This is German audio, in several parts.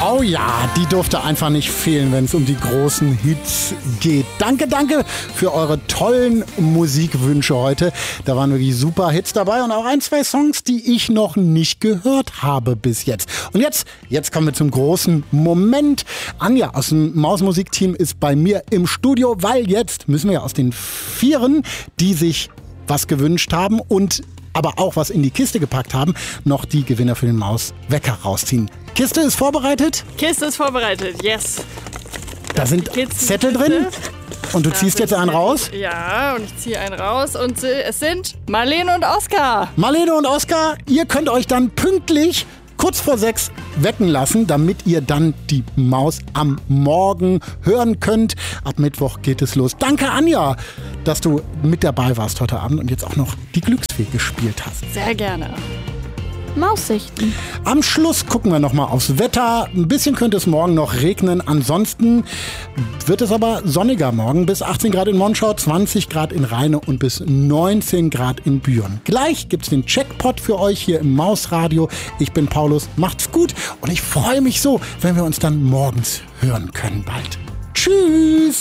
Oh ja, die durfte einfach nicht fehlen, wenn es um die großen Hits geht. Danke für eure tollen Musikwünsche heute. Da waren wirklich super Hits dabei und auch 1, 2 Songs, die ich noch nicht gehört habe bis jetzt. Und jetzt kommen wir zum großen Moment. Anja aus dem Mausmusikteam ist bei mir im Studio, weil jetzt müssen wir aus den Vieren, die sich was gewünscht haben und aber auch was in die Kiste gepackt haben, noch die Gewinner für den Mauswecker rausziehen. Kiste ist vorbereitet? Kiste ist vorbereitet, yes. Da sind Zettel drin und du ziehst jetzt einen raus? Ja, und ich ziehe einen raus und es sind Marlene und Oskar. Marlene und Oskar, ihr könnt euch dann pünktlich kurz vor 6 wecken lassen, damit ihr dann die Maus am Morgen hören könnt. Ab Mittwoch geht es los. Danke, Anja, dass du mit dabei warst heute Abend und jetzt auch noch die Glücksfee gespielt hast. Sehr gerne. Maussichten. Am Schluss gucken wir nochmal aufs Wetter. Ein bisschen könnte es morgen noch regnen. Ansonsten wird es aber sonniger morgen. Bis 18 Grad in Monschau, 20 Grad in Rheine und bis 19 Grad in Büren. Gleich gibt es den Jackpot für euch hier im Mausradio. Ich bin Paulus. Macht's gut und ich freue mich so, wenn wir uns dann morgens hören können bald. Tschüss!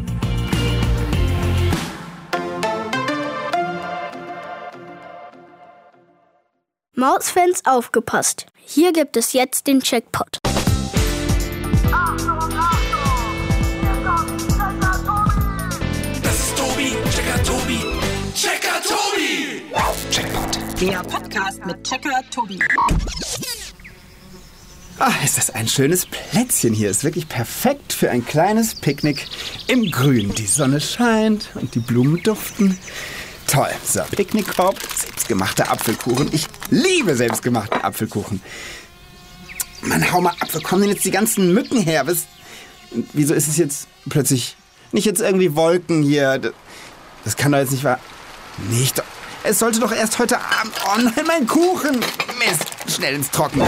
Mausfans aufgepasst. Hier gibt es jetzt den Jackpot. Das ist Tobi, Checker Tobi, Checker Tobi. Jackpot. Der Podcast mit Checker Tobi. Ach, ist das ein schönes Plätzchen hier. Ist wirklich perfekt für ein kleines Picknick im Grün. Die Sonne scheint und die Blumen duften. Toll. So, Picknickkorb, selbstgemachter Apfelkuchen. Ich liebe selbstgemachten Apfelkuchen. Mann, hau mal ab. Wo kommen denn jetzt die ganzen Mücken her? Wieso ist es jetzt plötzlich nicht jetzt irgendwie Wolken hier? Das kann doch jetzt nicht wahr... Nicht. Es sollte doch erst heute Abend... Oh nein, mein Kuchen! Mist, schnell ins Trockene.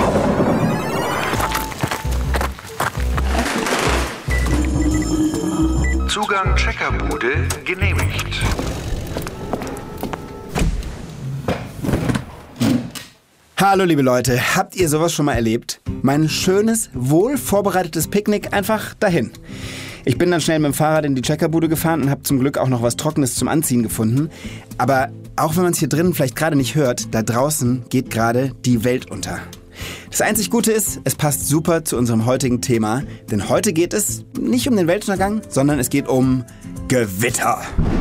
Zugang Checkerbude genehmigt. Hallo liebe Leute, habt ihr sowas schon mal erlebt? Mein schönes, wohl vorbereitetes Picknick einfach dahin. Ich bin dann schnell mit dem Fahrrad in die Checkerbude gefahren und habe zum Glück auch noch was Trockenes zum Anziehen gefunden. Aber auch wenn man es hier drinnen vielleicht gerade nicht hört, da draußen geht gerade die Welt unter. Das einzig Gute ist, es passt super zu unserem heutigen Thema, denn heute geht es nicht um den Weltuntergang, sondern es geht um Gewitter.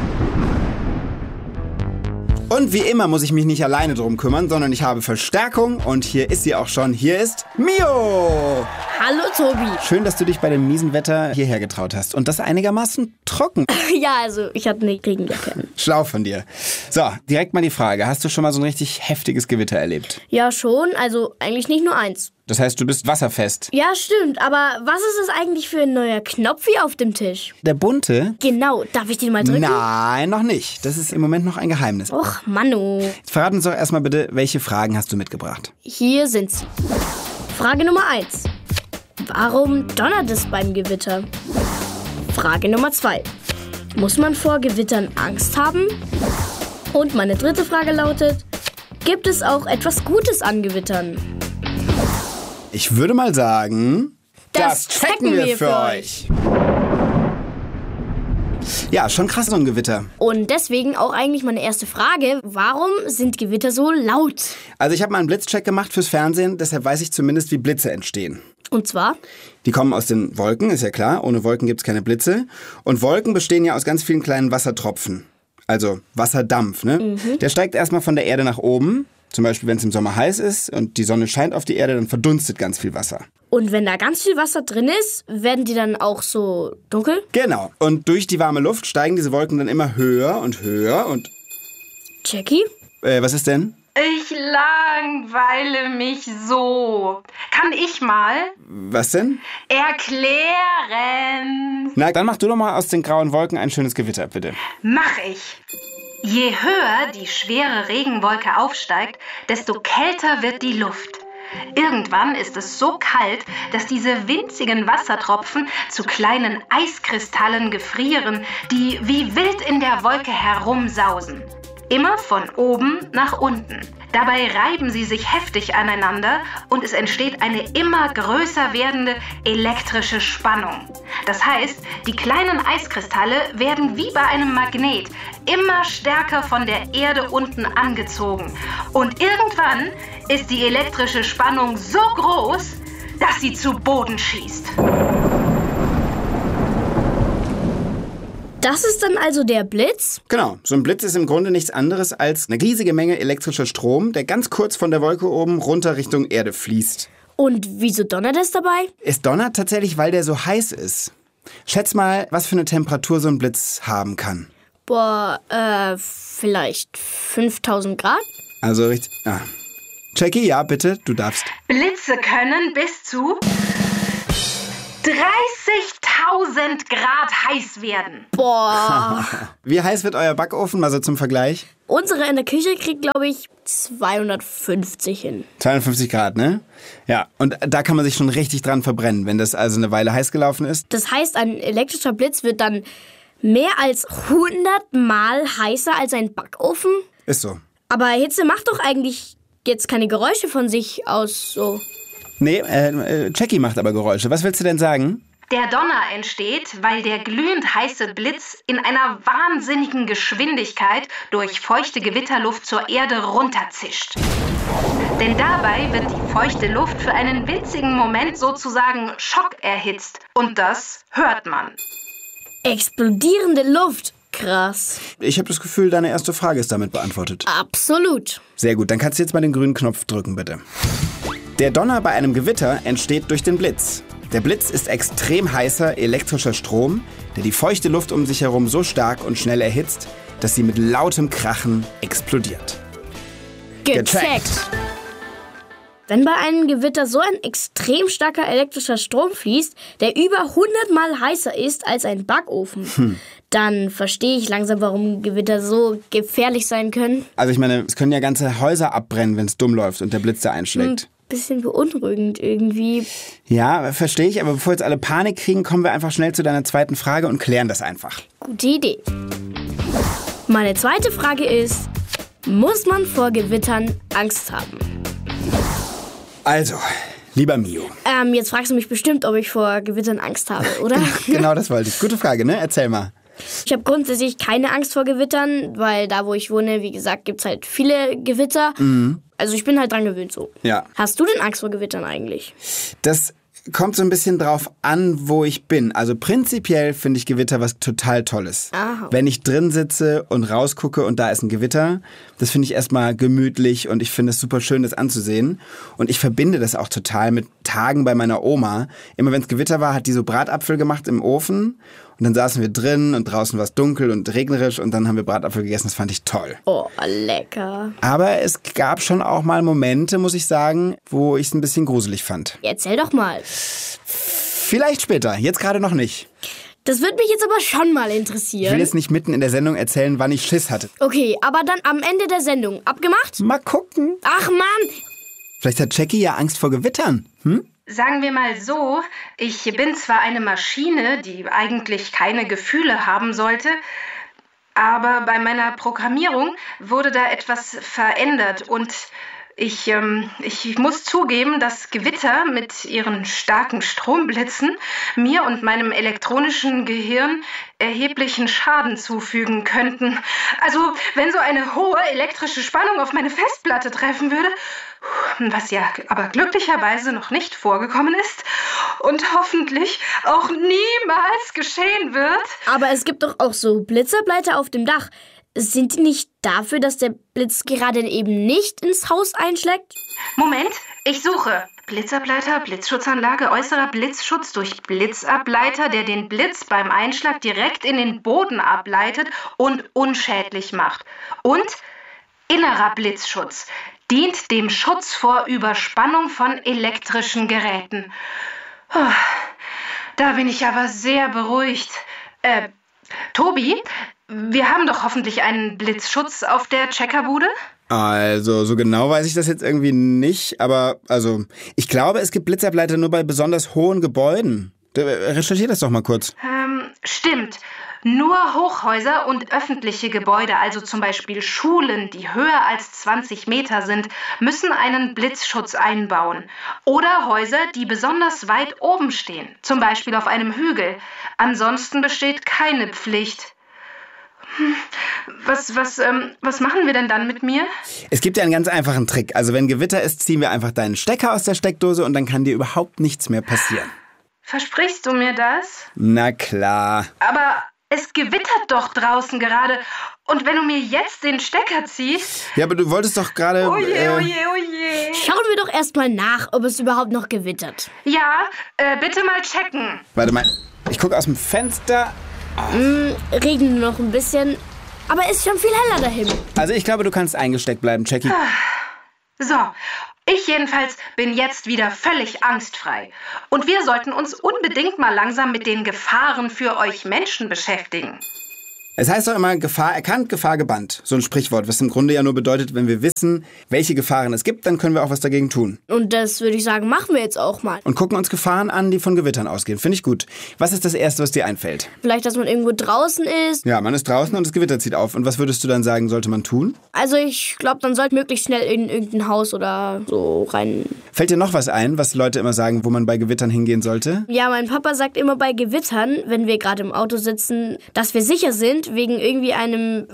Und wie immer muss ich mich nicht alleine drum kümmern, sondern ich habe Verstärkung und hier ist sie auch schon. Hier ist Mio! Hallo Tobi. Schön, dass du dich bei dem miesen Wetter hierher getraut hast und das einigermaßen trocken. Ja, also ich hatte eine Regenjacke. Schlau von dir. So, direkt mal die Frage. Hast du schon mal so ein richtig heftiges Gewitter erlebt? Ja, schon. Also eigentlich nicht nur eins. Das heißt, du bist wasserfest. Ja, stimmt. Aber was ist es eigentlich für ein neuer Knopf hier auf dem Tisch? Der bunte? Genau. Darf ich den mal drücken? Nein, noch nicht. Das ist im Moment noch ein Geheimnis. Och, Manno. Jetzt verrat uns doch erstmal bitte, welche Fragen hast du mitgebracht? Hier sind sie. Frage Nummer 1. Warum donnert es beim Gewitter? Frage Nummer 2. Muss man vor Gewittern Angst haben? Und meine dritte Frage lautet, gibt es auch etwas Gutes an Gewittern? Ich würde mal sagen, das checken wir für euch. Ja, schon krass so ein Gewitter. Und deswegen auch eigentlich meine erste Frage, warum sind Gewitter so laut? Also ich habe mal einen Blitzcheck gemacht fürs Fernsehen, deshalb weiß ich zumindest, wie Blitze entstehen. Und zwar? Die kommen aus den Wolken, ist ja klar. Ohne Wolken gibt es keine Blitze. Und Wolken bestehen ja aus ganz vielen kleinen Wassertropfen. Also Wasserdampf, ne? Mhm. Der steigt erstmal von der Erde nach oben. Zum Beispiel, wenn es im Sommer heiß ist und die Sonne scheint auf die Erde, dann verdunstet ganz viel Wasser. Und wenn da ganz viel Wasser drin ist, werden die dann auch so dunkel? Genau. Und durch die warme Luft steigen diese Wolken dann immer höher und höher und... Jackie? Was ist denn? Ich langweile mich so. Kann ich mal? Was denn? Erklären. Na, dann mach du doch mal aus den grauen Wolken ein schönes Gewitter, bitte. Mach ich. Je höher die schwere Regenwolke aufsteigt, desto kälter wird die Luft. Irgendwann ist es so kalt, dass diese winzigen Wassertropfen zu kleinen Eiskristallen gefrieren, die wie wild in der Wolke herumsausen. Immer von oben nach unten. Dabei reiben sie sich heftig aneinander und es entsteht eine immer größer werdende elektrische Spannung. Das heißt, die kleinen Eiskristalle werden wie bei einem Magnet immer stärker von der Erde unten angezogen. Und irgendwann ist die elektrische Spannung so groß, dass sie zu Boden schießt. Das ist dann also der Blitz? Genau, so ein Blitz ist im Grunde nichts anderes als eine riesige Menge elektrischer Strom, der ganz kurz von der Wolke oben runter Richtung Erde fließt. Und wieso donnert es dabei? Es donnert tatsächlich, weil der so heiß ist. Schätz mal, was für eine Temperatur so ein Blitz haben kann. Boah, vielleicht 5000 Grad? Also richtig... Ah. Jackie, ja, bitte, du darfst. Blitze können bis zu 30.000 Grad heiß werden. Boah. Wie heiß wird euer Backofen, mal so zum Vergleich? Unsere in der Küche kriegt, glaube ich, 250 hin. 250 Grad, ne? Ja, und da kann man sich schon richtig dran verbrennen, wenn das also eine Weile heiß gelaufen ist. Das heißt, ein elektrischer Blitz wird dann mehr als 100 Mal heißer als ein Backofen? Ist so. Aber Hitze macht doch eigentlich jetzt keine Geräusche von sich aus, so. Nee, Jackie macht aber Geräusche. Was willst du denn sagen? Der Donner entsteht, weil der glühend heiße Blitz in einer wahnsinnigen Geschwindigkeit durch feuchte Gewitterluft zur Erde runterzischt. Denn dabei wird die feuchte Luft für einen winzigen Moment sozusagen schockerhitzt. Und das hört man. Explodierende Luft. Krass. Ich habe das Gefühl, deine erste Frage ist damit beantwortet. Absolut. Sehr gut, dann kannst du jetzt mal den grünen Knopf drücken, bitte. Der Donner bei einem Gewitter entsteht durch den Blitz. Der Blitz ist extrem heißer elektrischer Strom, der die feuchte Luft um sich herum so stark und schnell erhitzt, dass sie mit lautem Krachen explodiert. Gecheckt. Wenn bei einem Gewitter so ein extrem starker elektrischer Strom fließt, der über 100 Mal heißer ist als ein Backofen, dann verstehe ich langsam, warum Gewitter so gefährlich sein können. Also ich meine, es können ja ganze Häuser abbrennen, wenn es dumm läuft und der Blitz da einschlägt. Bisschen beunruhigend irgendwie. Ja, verstehe ich, aber bevor jetzt alle Panik kriegen, kommen wir einfach schnell zu deiner zweiten Frage und klären das einfach. Gute Idee. Meine zweite Frage ist, muss man vor Gewittern Angst haben? Also, lieber Mio. Jetzt fragst du mich bestimmt, ob ich vor Gewittern Angst habe, oder? Genau, das wollte ich. Gute Frage, ne? Erzähl mal. Ich habe grundsätzlich keine Angst vor Gewittern, weil da, wo ich wohne, wie gesagt, gibt's halt viele Gewitter. Also ich bin halt dran gewöhnt so. Ja. Hast du denn Angst vor Gewittern eigentlich? Das kommt so ein bisschen drauf an, wo ich bin. Also prinzipiell finde ich Gewitter was total Tolles. Aha. Wenn ich drin sitze und rausgucke und da ist ein Gewitter, das finde ich erstmal gemütlich und ich finde es super schön, das anzusehen. Und ich verbinde das auch total mit Tagen bei meiner Oma. Immer wenn es Gewitter war, hat die so Bratapfel gemacht im Ofen. Und dann saßen wir drin und draußen war es dunkel und regnerisch und dann haben wir Bratapfel gegessen. Das fand ich toll. Oh, lecker. Aber es gab schon auch mal Momente, muss ich sagen, wo ich es ein bisschen gruselig fand. Erzähl doch mal. Vielleicht später, jetzt gerade noch nicht. Das würde mich jetzt aber schon mal Ich interessieren. will jetzt nicht mitten in der Sendung erzählen, wann ich Schiss hatte. Okay, aber dann am Ende der Sendung. Abgemacht? Mal gucken. Ach Mann! Vielleicht hat Jackie ja Angst vor Gewittern. Sagen wir mal so, ich bin zwar eine Maschine, die eigentlich keine Gefühle haben sollte, aber bei meiner Programmierung wurde da etwas verändert und ich muss zugeben, dass Gewitter mit ihren starken Stromblitzen mir und meinem elektronischen Gehirn erheblichen Schaden zufügen könnten. Also, wenn so eine hohe elektrische Spannung auf meine Festplatte treffen würde, was ja aber glücklicherweise noch nicht vorgekommen ist und hoffentlich auch niemals geschehen wird. Aber es gibt doch auch so Blitzableiter auf dem Dach. Sind die nicht dafür, dass der Blitz gerade eben nicht ins Haus einschlägt? Moment, ich suche. Blitzableiter, Blitzschutzanlage, äußerer Blitzschutz durch Blitzableiter, der den Blitz beim Einschlag direkt in den Boden ableitet und unschädlich macht. Und innerer Blitzschutz dient dem Schutz vor Überspannung von elektrischen Geräten. Da bin ich aber sehr beruhigt. Tobi, wir haben doch hoffentlich einen Blitzschutz auf der Checkerbude? Also, so genau weiß ich das jetzt irgendwie nicht, aber also, ich glaube, es gibt Blitzableiter nur bei besonders hohen Gebäuden. Recherchier das doch mal kurz. Stimmt. Nur Hochhäuser und öffentliche Gebäude, also zum Beispiel Schulen, die höher als 20 Meter sind, müssen einen Blitzschutz einbauen. Oder Häuser, die besonders weit oben stehen, zum Beispiel auf einem Hügel. Ansonsten besteht keine Pflicht. Was machen wir denn dann mit mir? Es gibt ja einen ganz einfachen Trick. Also wenn Gewitter ist, ziehen wir einfach deinen Stecker aus der Steckdose und dann kann dir überhaupt nichts mehr passieren. Versprichst du mir das? Na klar. Aber es gewittert doch draußen gerade. Und wenn du mir jetzt den Stecker ziehst... Ja, aber du wolltest doch gerade... Oh je, oh je, oh je. Schauen wir doch erstmal nach, ob es überhaupt noch gewittert. Ja, bitte mal checken. Warte mal, ich gucke aus dem Fenster. Regnet nur noch ein bisschen, aber ist schon viel heller da hinten. Also ich glaube, du kannst eingesteckt bleiben, Jackie. So, ich jedenfalls bin jetzt wieder völlig angstfrei. Und wir sollten uns unbedingt mal langsam mit den Gefahren für euch Menschen beschäftigen. Es heißt doch immer, Gefahr erkannt, Gefahr gebannt. So ein Sprichwort, was im Grunde ja nur bedeutet, wenn wir wissen, welche Gefahren es gibt, dann können wir auch was dagegen tun. Und das würde ich sagen, machen wir jetzt auch mal. Und gucken uns Gefahren an, die von Gewittern ausgehen. Finde ich gut. Was ist das Erste, was dir einfällt? Vielleicht, dass man irgendwo draußen ist. Ja, man ist draußen und das Gewitter zieht auf. Und was würdest du dann sagen, sollte man tun? Also ich glaube, dann sollte möglichst schnell in irgendein Haus oder so rein. Fällt dir noch was ein, was Leute immer sagen, wo man bei Gewittern hingehen sollte? Ja, mein Papa sagt immer bei Gewittern, wenn wir gerade im Auto sitzen, dass wir sicher sind, wegen irgendwie einem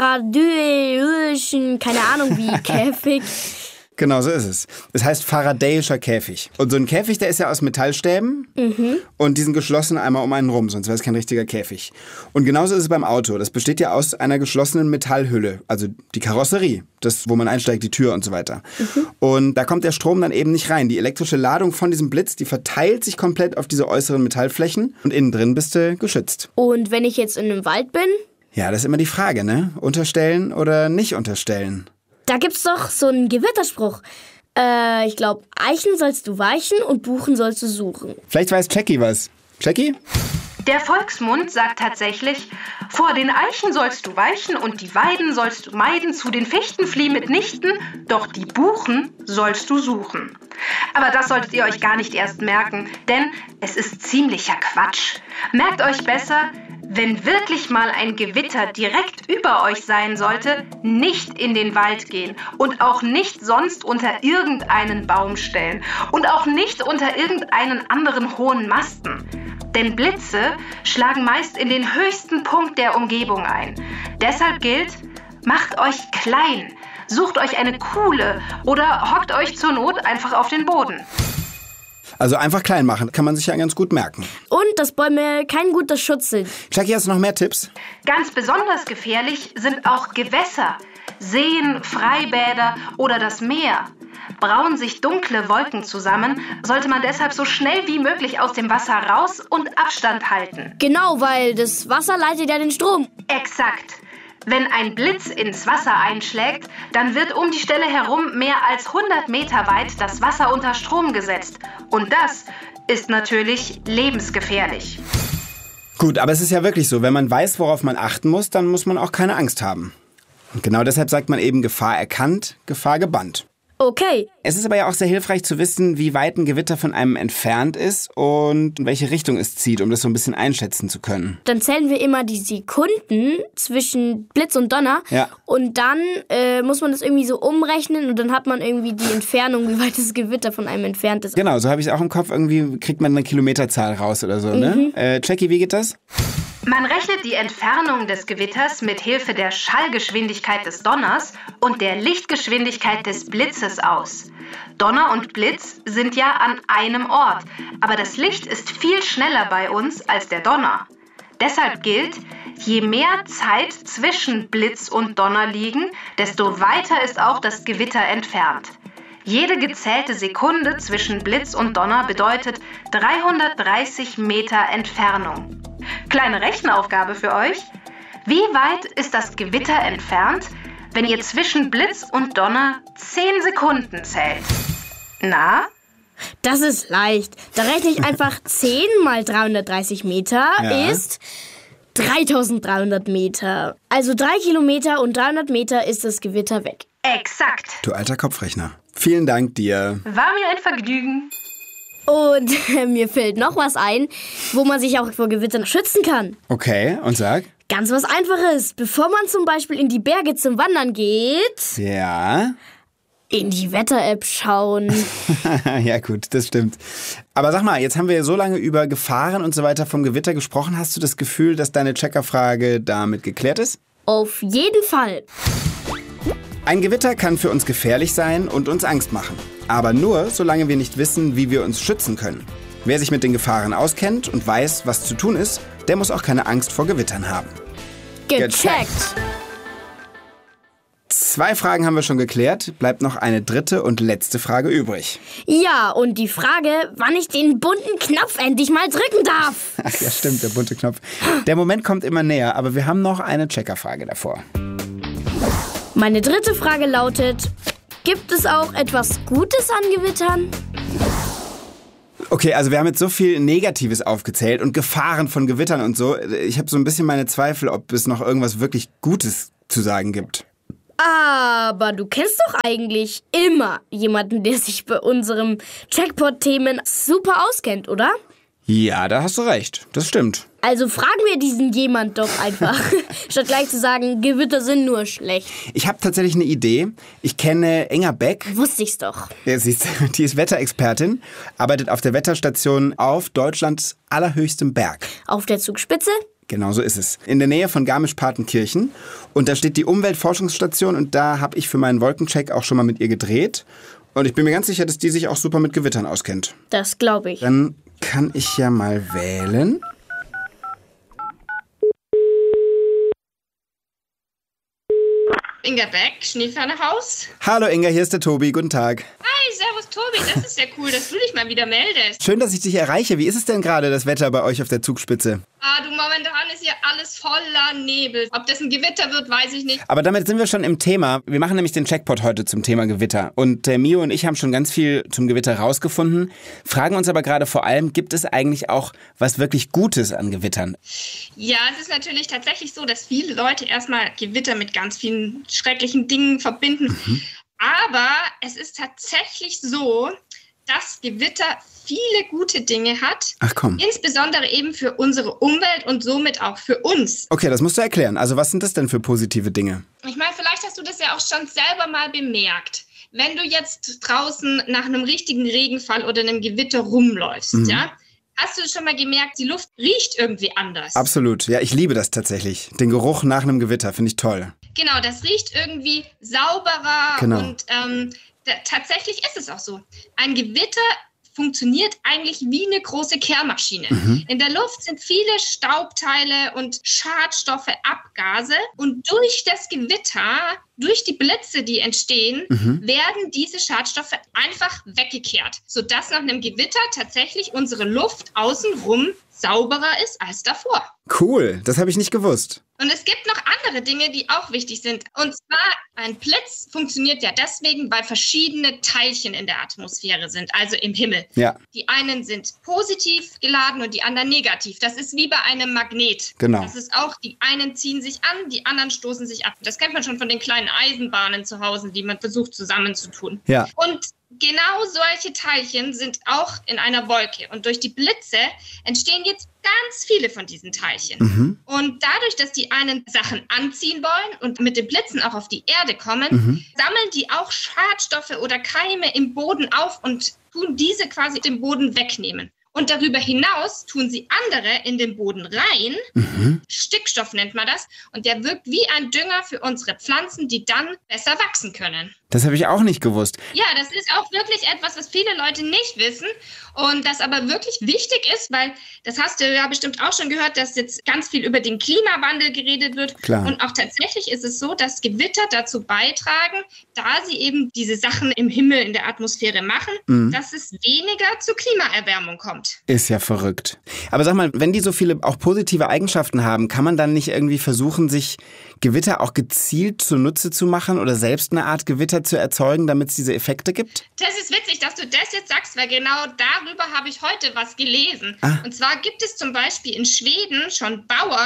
Faradayischen, keine Ahnung wie, Käfig. Genau, so ist es. Das heißt Faradayischer Käfig. Und so ein Käfig, der ist ja aus Metallstäben und die sind geschlossen einmal um einen rum, sonst wäre es kein richtiger Käfig. Und genauso ist es beim Auto. Das besteht ja aus einer geschlossenen Metallhülle, also die Karosserie, das, wo man einsteigt, die Tür und so weiter. Und da kommt der Strom dann eben nicht rein. Die elektrische Ladung von diesem Blitz, die verteilt sich komplett auf diese äußeren Metallflächen und innen drin bist du geschützt. Und wenn ich jetzt in einem Wald bin? Ja, das ist immer die Frage, ne? Unterstellen oder nicht unterstellen? Da gibt's doch so einen Gewitterspruch. Ich glaube, Eichen sollst du weichen und Buchen sollst du suchen. Vielleicht weiß Jackie was. Jackie? Der Volksmund sagt tatsächlich, vor den Eichen sollst du weichen und die Weiden sollst du meiden, zu den Fichten flieh mitnichten, doch die Buchen sollst du suchen. Aber das solltet ihr euch gar nicht erst merken, denn es ist ziemlicher Quatsch. Merkt euch besser, wenn wirklich mal ein Gewitter direkt über euch sein sollte, nicht in den Wald gehen und auch nicht sonst unter irgendeinen Baum stellen und auch nicht unter irgendeinen anderen hohen Masten. Denn Blitze schlagen meist in den höchsten Punkt der Umgebung ein. Deshalb gilt, macht euch klein, sucht euch eine Kuhle oder hockt euch zur Not einfach auf den Boden. Also einfach klein machen, kann man sich ja ganz gut merken. Und dass Bäume kein guter Schutz sind. Jackie, hast du noch mehr Tipps? Ganz besonders gefährlich sind auch Gewässer, Seen, Freibäder oder das Meer. Brauen sich dunkle Wolken zusammen, sollte man deshalb so schnell wie möglich aus dem Wasser raus und Abstand halten. Genau, weil das Wasser leitet ja den Strom. Exakt. Wenn ein Blitz ins Wasser einschlägt, dann wird um die Stelle herum mehr als 100 Meter weit das Wasser unter Strom gesetzt. Und das ist natürlich lebensgefährlich. Gut, aber es ist ja wirklich so, wenn man weiß, worauf man achten muss, dann muss man auch keine Angst haben. Und genau deshalb sagt man eben Gefahr erkannt, Gefahr gebannt. Okay. Es ist aber ja auch sehr hilfreich zu wissen, wie weit ein Gewitter von einem entfernt ist und in welche Richtung es zieht, um das so ein bisschen einschätzen zu können. Dann zählen wir immer die Sekunden zwischen Blitz und Donner. Ja. Und dann muss man das irgendwie so umrechnen und dann hat man irgendwie die Entfernung, wie weit das Gewitter von einem entfernt ist. Genau, so habe ich es auch im Kopf. Irgendwie kriegt man eine Kilometerzahl raus oder so, ne? Jackie, wie geht das? Man rechnet die Entfernung des Gewitters mit Hilfe der Schallgeschwindigkeit des Donners und der Lichtgeschwindigkeit des Blitzes aus. Donner und Blitz sind ja an einem Ort, aber das Licht ist viel schneller bei uns als der Donner. Deshalb gilt, je mehr Zeit zwischen Blitz und Donner liegen, desto weiter ist auch das Gewitter entfernt. Jede gezählte Sekunde zwischen Blitz und Donner bedeutet 330 Meter Entfernung. Kleine Rechenaufgabe für euch. Wie weit ist das Gewitter entfernt, wenn ihr zwischen Blitz und Donner 10 Sekunden zählt? Na? Das ist leicht. Da rechne ich einfach 10 mal 330 Meter ist 3300 Meter. Also 3 Kilometer und 300 Meter ist das Gewitter weg. Exakt. Du alter Kopfrechner. Vielen Dank dir. War mir ein Vergnügen. Und mir fällt noch was ein, wo man sich auch vor Gewittern schützen kann. Okay, und sag? Ganz was Einfaches. Bevor man zum Beispiel in die Berge zum Wandern geht, Ja. in die Wetter-App schauen. Ja gut, das stimmt. Aber sag mal, jetzt haben wir ja so lange über Gefahren und so weiter vom Gewitter gesprochen. Hast du das Gefühl, dass deine Checkerfrage damit geklärt ist? Auf jeden Fall. Ein Gewitter kann für uns gefährlich sein und uns Angst machen. Aber nur, solange wir nicht wissen, wie wir uns schützen können. Wer sich mit den Gefahren auskennt und weiß, was zu tun ist, der muss auch keine Angst vor Gewittern haben. Gecheckt. 2 Fragen haben wir schon geklärt. Bleibt noch eine dritte und letzte Frage übrig. Ja, und die Frage, wann ich den bunten Knopf endlich mal drücken darf. Ach ja, stimmt, der bunte Knopf. Der Moment kommt immer näher, aber wir haben noch eine Checkerfrage davor. Meine dritte Frage lautet, gibt es auch etwas Gutes an Gewittern? Okay, also wir haben jetzt so viel Negatives aufgezählt und Gefahren von Gewittern und so. Ich habe so ein bisschen meine Zweifel, ob es noch irgendwas wirklich Gutes zu sagen gibt. Aber du kennst doch eigentlich immer jemanden, der sich bei unserem Jackpot-Themen super auskennt, oder? Ja, da hast du recht. Das stimmt. Also fragen wir diesen jemand doch einfach, statt gleich zu sagen, Gewitter sind nur schlecht. Ich habe tatsächlich eine Idee. Ich kenne Inga Beck. Wusste ich's doch. Ja, siehst du, die ist Wetterexpertin, arbeitet auf der Wetterstation auf Deutschlands allerhöchstem Berg. Auf der Zugspitze? Genau so ist es. In der Nähe von Garmisch-Partenkirchen. Und da steht die Umweltforschungsstation und da habe ich für meinen Wolkencheck auch schon mal mit ihr gedreht. Und ich bin mir ganz sicher, dass die sich auch super mit Gewittern auskennt. Das glaube ich. Dann kann ich ja mal wählen. Inga Beck, Schneefernerhaus. Hallo Inga, hier ist der Tobi. Guten Tag. Hi, servus Tobi, das ist ja cool, dass du dich mal wieder meldest. Schön, dass ich dich erreiche. Wie ist es denn gerade, das Wetter bei euch auf der Zugspitze? Du, momentan ist hier alles voller Nebel. Ob das ein Gewitter wird, weiß ich nicht. Aber damit sind wir schon im Thema. Wir machen nämlich den Checkpot heute zum Thema Gewitter. Und Mio und ich haben schon ganz viel zum Gewitter rausgefunden, fragen uns aber gerade vor allem, gibt es eigentlich auch was wirklich Gutes an Gewittern? Ja, es ist natürlich tatsächlich so, dass viele Leute erstmal Gewitter mit ganz vielen schrecklichen Dingen verbinden. Aber es ist tatsächlich so, dass Gewitter viele gute Dinge hat. Ach komm. Insbesondere eben für unsere Umwelt und somit auch für uns. Okay, das musst du erklären. Also was sind das denn für positive Dinge? Ich meine, vielleicht hast du das ja auch schon selber mal bemerkt. Wenn du jetzt draußen nach einem richtigen Regenfall oder einem Gewitter rumläufst, ja, hast du schon mal gemerkt, die Luft riecht irgendwie anders. Absolut. Ja, ich liebe das tatsächlich. Den Geruch nach einem Gewitter finde ich toll. Genau, das riecht irgendwie sauberer. Genau. Und tatsächlich ist es auch so. Ein Gewitter funktioniert eigentlich wie eine große Kehrmaschine. In der Luft sind viele Staubteile und Schadstoffe, Abgase. Und durch das Gewitter, durch die Blitze, die entstehen, werden diese Schadstoffe einfach weggekehrt, sodass nach einem Gewitter tatsächlich unsere Luft außenrum sauberer ist als davor. Cool, das habe ich nicht gewusst. Und es gibt noch andere Dinge, die auch wichtig sind. Und zwar, ein Blitz funktioniert ja deswegen, weil verschiedene Teilchen in der Atmosphäre sind, also im Himmel. Ja. Die einen sind positiv geladen und die anderen negativ. Das ist wie bei einem Magnet. Genau. Das ist auch, die einen ziehen sich an, die anderen stoßen sich ab. Das kennt man schon von den kleinen Eisenbahnen zu Hause, die man versucht zusammenzutun. Ja. Und genau solche Teilchen sind auch in einer Wolke. Und durch die Blitze entstehen jetzt ganz viele von diesen Teilchen. Und dadurch, dass die einen Sachen anziehen wollen und mit den Blitzen auch auf die Erde kommen, sammeln die auch Schadstoffe oder Keime im Boden auf und tun diese quasi den Boden wegnehmen. Und darüber hinaus tun sie andere in den Boden rein. Stickstoff nennt man das. Und der wirkt wie ein Dünger für unsere Pflanzen, die dann besser wachsen können. Das habe ich auch nicht gewusst. Ja, das ist auch wirklich etwas, was viele Leute nicht wissen und das aber wirklich wichtig ist, weil das hast du ja bestimmt auch schon gehört, dass jetzt ganz viel über den Klimawandel geredet wird. Klar. Und auch tatsächlich ist es so, dass Gewitter dazu beitragen, da sie eben diese Sachen im Himmel, in der Atmosphäre machen, dass es weniger zur Klimaerwärmung kommt. Ist ja verrückt. Aber sag mal, wenn die so viele auch positive Eigenschaften haben, kann man dann nicht irgendwie versuchen, sich Gewitter auch gezielt zunutze zu machen oder selbst eine Art Gewitter zu erzeugen, damit es diese Effekte gibt? Das ist witzig, dass du das jetzt sagst, weil genau darüber habe ich heute was gelesen. Und zwar gibt es zum Beispiel in Schweden schon Bauern,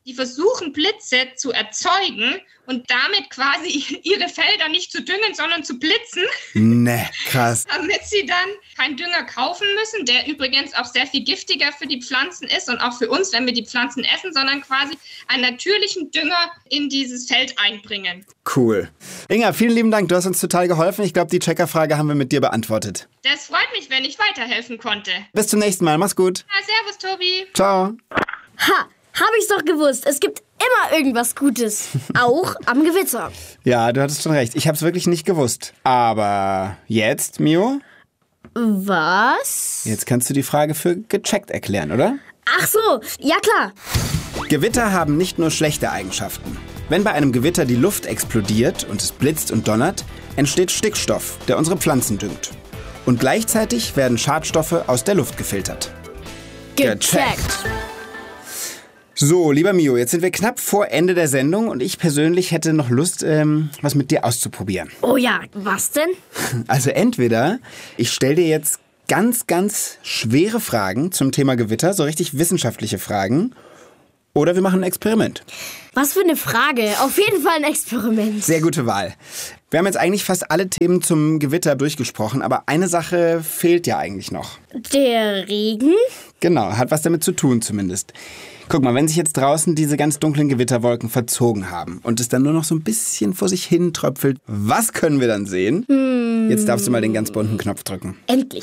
die versuchen, Blitze zu erzeugen und damit quasi ihre Felder nicht zu düngen, sondern zu blitzen. Ne, krass. Damit sie dann keinen Dünger kaufen müssen, der übrigens auch sehr viel giftiger für die Pflanzen ist und auch für uns, wenn wir die Pflanzen essen, sondern quasi einen natürlichen Dünger in dieses Feld einbringen. Cool. Inga, vielen lieben Dank. Du hast uns total geholfen. Ich glaube, die Checker-Frage haben wir mit dir beantwortet. Das freut mich, wenn ich weiterhelfen konnte. Bis zum nächsten Mal. Mach's gut. Ja, servus, Tobi. Ciao. Ha, hab ich's doch gewusst. Es gibt immer irgendwas Gutes. Auch am Gewitter. Ja, du hattest schon recht. Ich hab's wirklich nicht gewusst. Aber jetzt, Mio? Was? Jetzt kannst du die Frage für gecheckt erklären, oder? Ach so, ja klar. Gewitter haben nicht nur schlechte Eigenschaften. Wenn bei einem Gewitter die Luft explodiert und es blitzt und donnert, entsteht Stickstoff, der unsere Pflanzen düngt. Und gleichzeitig werden Schadstoffe aus der Luft gefiltert. Gecheckt. So, lieber Mio, jetzt sind wir knapp vor Ende der Sendung und ich persönlich hätte noch Lust, was mit dir auszuprobieren. Oh ja, was denn? Also entweder ich stelle dir jetzt ganz, ganz schwere Fragen zum Thema Gewitter, so richtig wissenschaftliche Fragen, oder wir machen ein Experiment. Was für eine Frage. Auf jeden Fall ein Experiment. Sehr gute Wahl. Wir haben jetzt eigentlich fast alle Themen zum Gewitter durchgesprochen, aber eine Sache fehlt ja eigentlich noch. Der Regen? Genau, hat was damit zu tun zumindest. Guck mal, wenn sich jetzt draußen diese ganz dunklen Gewitterwolken verzogen haben und es dann nur noch so ein bisschen vor sich hin tröpfelt, was können wir dann sehen? Jetzt darfst du mal den ganz bunten Knopf drücken. Endlich.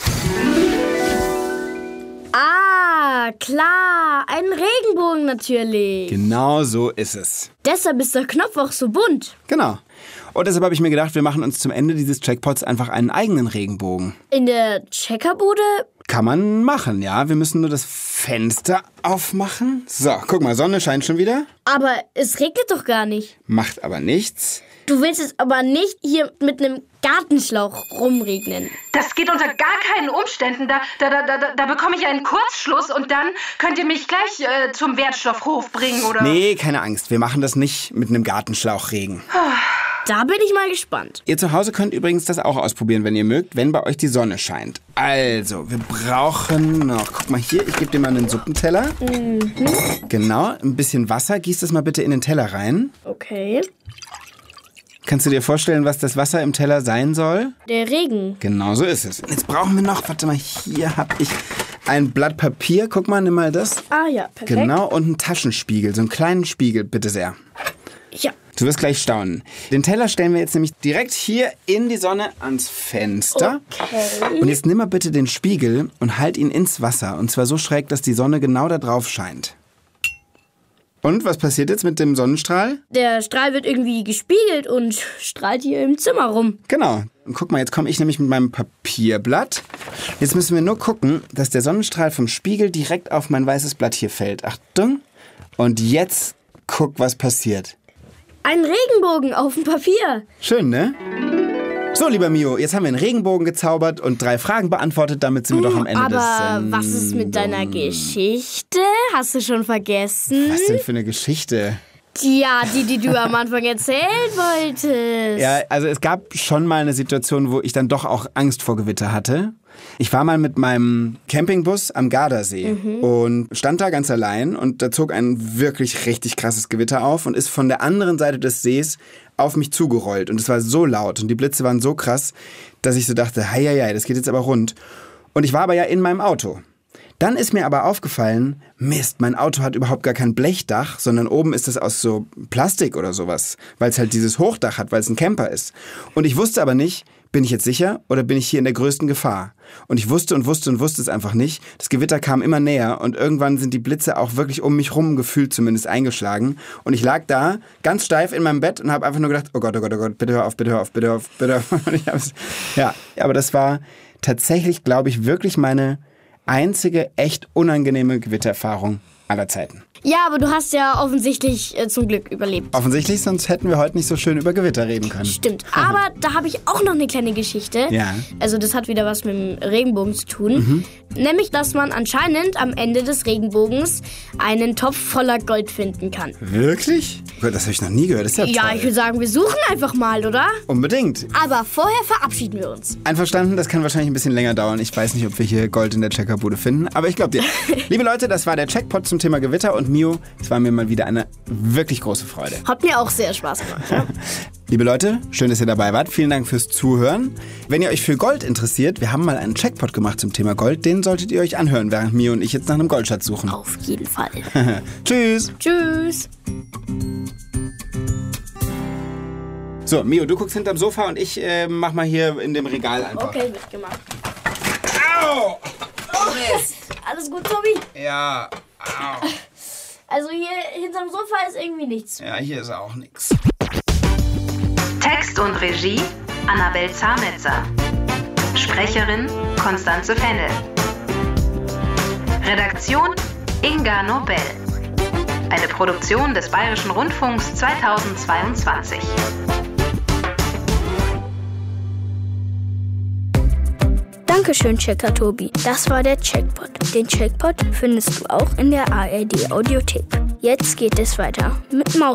Ah, klar, ein Regenbogen natürlich. Genau so ist es. Deshalb ist der Knopf auch so bunt. Genau. Und deshalb habe ich mir gedacht, wir machen uns zum Ende dieses Checkpots einfach einen eigenen Regenbogen. In der Checkerbude? Kann man machen, ja. Wir müssen nur das Fenster aufmachen. So, guck mal, Sonne scheint schon wieder. Aber es regnet doch gar nicht. Macht aber nichts. Du willst es aber nicht hier mit einem Gartenschlauch rumregnen. Das geht unter gar keinen Umständen. Da bekomme ich einen Kurzschluss und dann könnt ihr mich gleich zum Wertstoffhof bringen, oder? Nee, keine Angst. Wir machen das nicht mit einem Gartenschlauchregen. Da bin ich mal gespannt. Ihr zu Hause könnt übrigens das auch ausprobieren, wenn ihr mögt, wenn bei euch die Sonne scheint. Also, wir brauchen noch, guck mal hier, ich gebe dir mal einen Suppenteller. Genau, ein bisschen Wasser. Gieß das mal bitte in den Teller rein. Okay. Kannst du dir vorstellen, was das Wasser im Teller sein soll? Der Regen. Genau so ist es. Jetzt brauchen wir noch, warte mal, hier habe ich ein Blatt Papier. Guck mal, nimm mal das. Ah ja, perfekt. Genau, und einen Taschenspiegel, so einen kleinen Spiegel, bitte sehr. Ja. Du wirst gleich staunen. Den Teller stellen wir jetzt nämlich direkt hier in die Sonne ans Fenster. Okay. Und jetzt nimm mal bitte den Spiegel und halt ihn ins Wasser. Und zwar so schräg, dass die Sonne genau da drauf scheint. Und was passiert jetzt mit dem Sonnenstrahl? Der Strahl wird irgendwie gespiegelt und strahlt hier im Zimmer rum. Genau. Und guck mal, jetzt komme ich nämlich mit meinem Papierblatt. Jetzt müssen wir nur gucken, dass der Sonnenstrahl vom Spiegel direkt auf mein weißes Blatt hier fällt. Achtung. Und jetzt guck, was passiert. Ein Regenbogen auf dem Papier. Schön, ne? So, lieber Mio, jetzt haben wir einen Regenbogen gezaubert und 3 Fragen beantwortet. Damit sind wir doch am Ende des Aber was ist mit deiner Geschichte? Hast du schon vergessen? Was denn für eine Geschichte? Ja, die du am Anfang erzählen wolltest. Ja, also es gab schon mal eine Situation, wo ich dann doch auch Angst vor Gewitter hatte. Ich war mal mit meinem Campingbus am Gardasee und stand da ganz allein und da zog ein wirklich richtig krasses Gewitter auf und ist von der anderen Seite des Sees auf mich zugerollt. Und es war so laut und die Blitze waren so krass, dass ich so dachte, hei, das geht jetzt aber rund. Und ich war aber ja in meinem Auto. Dann ist mir aber aufgefallen, Mist, mein Auto hat überhaupt gar kein Blechdach, sondern oben ist es aus so Plastik oder sowas, weil es halt dieses Hochdach hat, weil es ein Camper ist. Und ich wusste aber nicht, bin ich jetzt sicher oder bin ich hier in der größten Gefahr? Und ich wusste es einfach nicht. Das Gewitter kam immer näher und irgendwann sind die Blitze auch wirklich um mich rum gefühlt zumindest eingeschlagen. Und ich lag da ganz steif in meinem Bett und habe einfach nur gedacht, oh Gott, bitte hör auf. Und ja, aber das war tatsächlich, glaube ich, wirklich meine einzige echt unangenehme Gewittererfahrung aller Zeiten. Ja, aber du hast ja offensichtlich zum Glück überlebt. Offensichtlich, sonst hätten wir heute nicht so schön über Gewitter reden können. Stimmt, aber da habe ich auch noch eine kleine Geschichte. Ja. Also das hat wieder was mit dem Regenbogen zu tun. Nämlich, dass man anscheinend am Ende des Regenbogens einen Topf voller Gold finden kann. Wirklich? Gott, das habe ich noch nie gehört. Das ist ja Ja, toll. ich würde sagen, wir suchen einfach mal, oder? Unbedingt. Aber vorher verabschieden wir uns. Einverstanden, das kann wahrscheinlich ein bisschen länger dauern. Ich weiß nicht, ob wir hier Gold in der Checkerbude finden, aber ich glaube dir. Liebe Leute, das war der Checkpot zum Thema Gewitter und Mio, es war mir mal wieder eine wirklich große Freude. Hat mir auch sehr Spaß gemacht. Ja? Liebe Leute, schön, dass ihr dabei wart. Vielen Dank fürs Zuhören. Wenn ihr euch für Gold interessiert, wir haben mal einen Checkpot gemacht zum Thema Gold. Den solltet ihr euch anhören, während Mio und ich jetzt nach einem Goldschatz suchen. Auf jeden Fall. Tschüss. Tschüss. So, Mio, du guckst hinterm Sofa und ich mach mal hier in dem Regal einfach. Okay, wird gemacht. Au! Alles gut, Tobi? Ja, au. Also hier hinterm Sofa ist irgendwie nichts. Ja, hier ist auch nichts. Text und Regie Annabel Zametzer. Sprecherin Konstanze Fennel. Redaktion Inga Nobel. Eine Produktion des Bayerischen Rundfunks 2022. Dankeschön, Checker Tobi. Das war der Checkpot. Den Checkpot findest du auch in der ARD Audiothek. Jetzt geht es weiter mit Maus.